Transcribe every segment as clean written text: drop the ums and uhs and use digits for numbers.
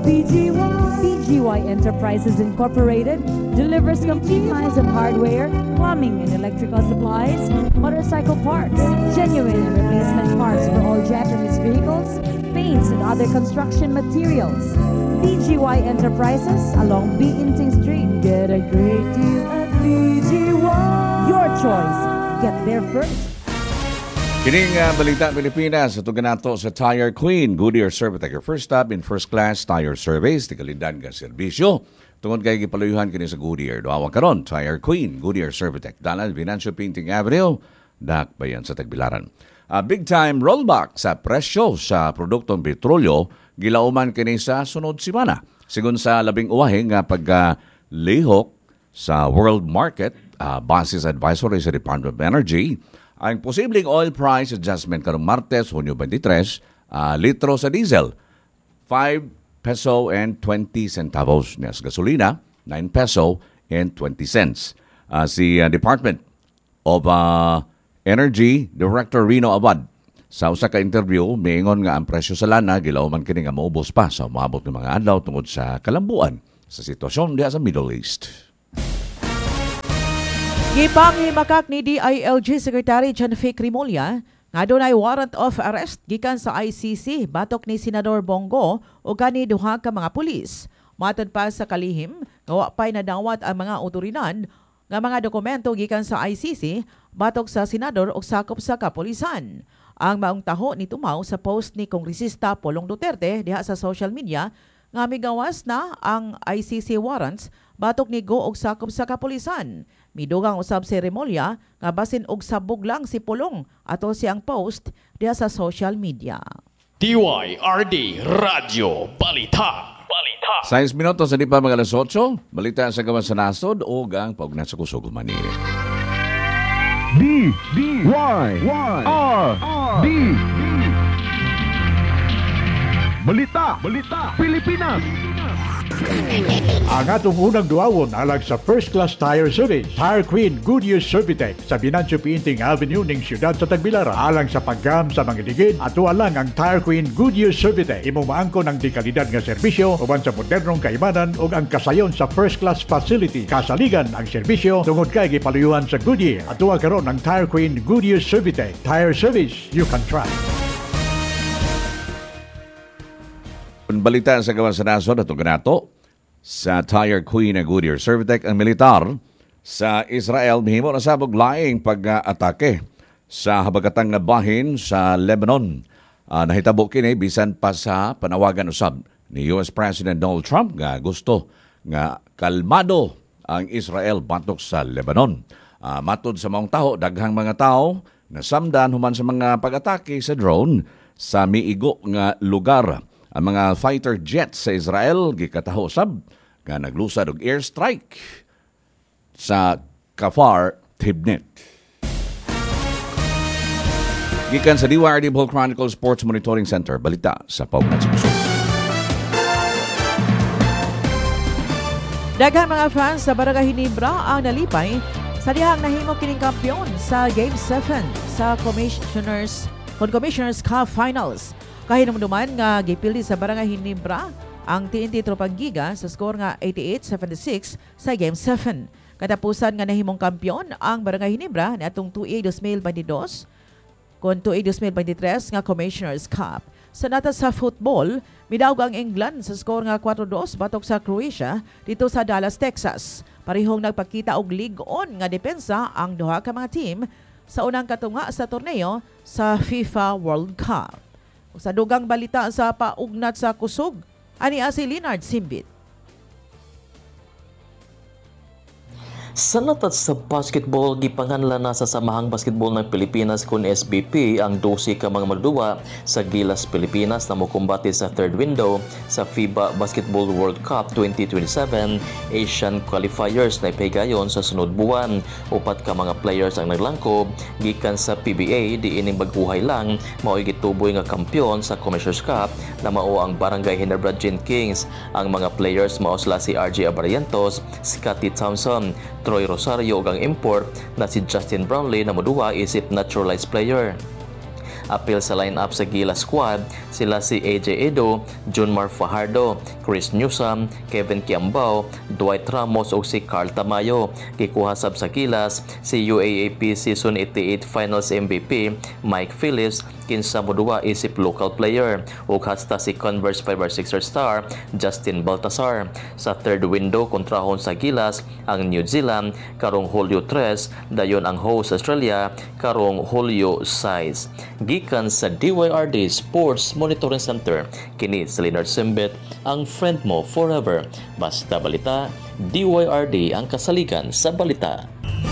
PGY Enterprises Incorporated delivers complete lines of hardware, plumbing and electrical supplies, motorcycle parts, genuine and replacement parts for all Japanese vehicles, paints and other construction materials. PGY Enterprises along Biinting Street. Get a great deal at PGY. Your choice. Get there first. Kining Balita Pilipinas, ito ganato sa Tire Queen, Goodyear Servitec, your first stop in first-class tire service, tigalindan ka serbisyo. Tungod kay gipaluyuhan kini sa Goodyear. Duawa karon, Tire Queen, Goodyear Servitec, Dalan, Venancio Painting Avenue, dak bayan sa Tagbilaran. Big time rollback sa presyo sa produktong petrolyo, gilauman kini sa sunod simana. Sigun sa labing uwahing paglihok sa world market, basis advisory sa Department of Energy, ang posibleng oil price adjustment karong Martes, Hunyo 23, litro sa diesel, 5 peso and 20 centavos. Sa gasolina, 9 peso and 20 cents. Si Department of Energy Director Rino Abad, sa usa ka interview, miingon nga ang presyo sa lana, gilauman kini nga maubos pa sa umabot ng mga adlaw tungod sa kalambuan sa sitwasyon diha sa Middle East. Gipanghimakak ni DILG Secretary John F. Crimolia nga dunay warrant of arrest gikan sa ICC batok ni Senador Bongo o kani duha ka mga pulis. Matod pa sa kalihim, nga pay nadawat ang mga otoridad nga mga dokumento gikan sa ICC batok sa senador o sakop sa kapulisan. Ang maong taho ni tumaw sa post ni Kongresista Polong Duterte diha sa social media nga migawas na ang ICC warrants batok ni Go og sakop sa kapulisan. Midugang usab si Remolla nga basin og sabog lang si Pulong atol siyang post diha sa social media. DYRD Radio Balita. 6 minutos sa di pa mga alas 8, balita sa gawas sa nasod o ang paugnat sa kusog mani. DYRD Balita Pilipinas. Ang atong unang duawon alag sa First Class Tire Service, Tire Queen Goodyear Servitec sa Venancio Painting Avenue ning siyudad sa Tagbilaran. Alang sa paggam sa mga ligid, ato alang ang Tire Queen Goodyear Servitec. Imo maangkon ang dekalidad nga serbisyo uban sa modernong kaibanan ug ang kasayon sa First Class Facility. Kasaligan ang serbisyo tungod kay gipaluyuhan sa Goodyear. Ato karon ang Tire Queen Goodyear Servitec. Tire service you can trust. Balita sa gawas sa nasod at ganato sa Tire Queen na Goodyear Servitec, ang militar sa Israel mihimo na sabog laing pag-atake sa habagatang bahin sa Lebanon. Nahitabo kini bisan pa sa panawagan usab ni US President Donald Trump nga gusto nga kalmado ang Israel batok sa Lebanon. Matod sa maong taho, daghang mga tao nasamdan human sa mga pag-atake sa drone sa miigo nga lugar. Ang mga fighter jets sa Israel gikataho sab nga naglusad og airstrike sa Kfar Tibnet. Gikan sa DYRD Bull Chronicle Sports Monitoring Center, balita sa paugnat sa kusog. Daghang mga fans sa Barangay Hinebra ang nalipay sa dihang nahimo kining kampiyon sa Game 7 sa Commissioners Cup Finals. Kahinumduman nga gipili sa Barangay Hinebra ang TNT Tropang Giga sa score nga 88-76 sa Game 7. Katapusan nga nahimong kampiyon ang Barangay Hinebra ni atong 2A 2022 kon 2A 2023 nga Commissioners Cup. Sa nata sa football, midawg ang England sa score nga 4-2 batok sa Croatia dito sa Dallas, Texas. Parihong nagpakita og lig-on nga depensa ang duha ka mga team sa unang katunga sa torneo sa FIFA World Cup. Sa dugang balita sa paugnat sa kusog, ani si Leonard Simbit. Sa natat sa basketball, gipanganlan na sa Samahang Basketball ng Pilipinas kung SBP ang 12 ka mga magduwa sa Gilas, Pilipinas na mokumbati sa third window sa FIBA Basketball World Cup 2027 Asian Qualifiers na ipahigayon sa sunod buwan. Upat ka mga players ang naglangkob gikan sa PBA, di ining baguhay lang mao'y gituboy nga kampyon sa Commissioner's Cup na mao ang Barangay Hinebra Gin Kings. Ang mga players mao sila si RJ Abarientos, Scotty Thompson, Troy Rosario ug ang import na si Justin Brownlee na moduwa isip naturalized player. Apil sa lineup sa Gilas squad sila si AJ Edo, Junmar Fajardo, Chris Newsome, Kevin Kiambao, Dwight Ramos ug si Carl Tamayo. Gikuha sab sa Gilas si UAAP Season 88 Finals MVP Mike Phillips, kinsa moduwa isip local player ug hasta si Converse 5-6 star Justin Baltasar. Sa third window kontrahon sa Gilas ang New Zealand karong Hulyo 3, dayon ang host Australia karong Hulyo 6. Gikan sa DYRD Sports Monitoring Center, kini si Leonard Simbet, ang friend mo forever. Basta balita, DYRD ang kasaligan sa balita.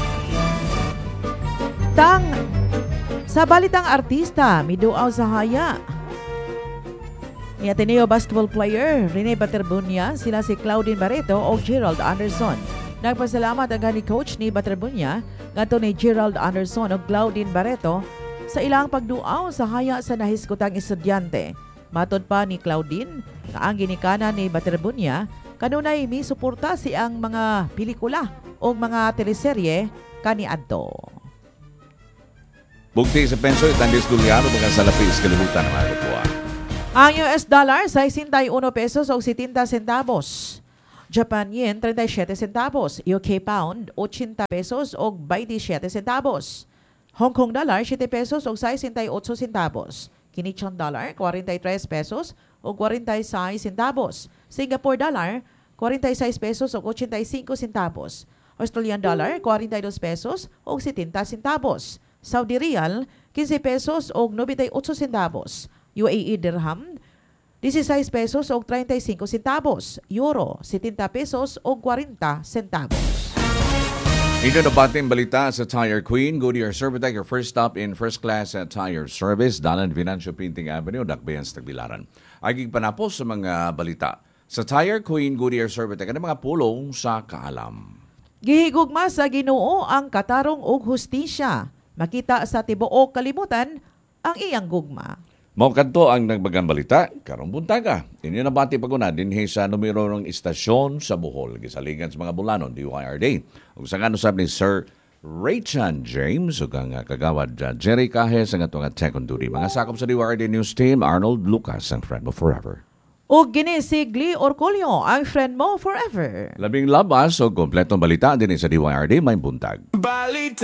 Sa balitang artista, miduaw sa haya. Ni Ateneo basketball player Rene Baterbunya, sila si Claudine Barreto o Gerald Anderson. Nagpasalamat ang ni coach ni Baterbunya ngadto ni Gerald Anderson o Claudine Barreto sa ilang pagduaw sa haya sa nahiskutang estudyante. Matod pa ni Claudine nga ang ginikana ni Baterbunya kanunay misuporta siyang mga pelikula o mga teleserye kaniadto. Bugti sa penso, itandis dulyano mga salapis kalibutan ng mga kuha. Ang US dollar sa 61 pesos o 70 centavos. Japan yen 37 centavos. UK pound 80 pesos o 27 centavos. Hong Kong dollar 7 pesos o 68 centavos. Canadian dollar 43 pesos o 46 centavos. Singapore dollar 46 pesos o 85 centavos. Australian dollar 42 pesos o 70 centavos. Saudi Riyal, 15 pesos o 98 centavos. UAE Dirham, 16 pesos o 35 centavos. Euro, 70 pesos o 40 centavos. Ito na bating balita sa Tire Queen. Goodyear Servitec, your first stop in first class tire service. Dalan Venancio Printing Avenue, Dakbayan sa Tagbilaran. Agig panapos sa mga balita. Sa Tire Queen, Goodyear Servitec, ang mga pulong sa kaalam. Gihigugma sa Ginoo ang katarong ug hustisya. Makita sa tibuok kalimutan ang iyang gugma. Mao kadto ang nagbagang balita karong buntaga. Inyo na bati paguna dinhi sa numero ng istasyon sa Bohol gisalingan sa mga bulanon DYRD. Ug sa ngano sab ni Sir Raychan James ug ang kagawad Jerry Cajes ang atong tech on duty. Mga sakop sa DYRD News Team, Arnold Lucas ang friend mo forever. Ug gini si Glee Orcolio ang friend mo forever. Labing labas o kompletong balita din sa DYRD may buntag.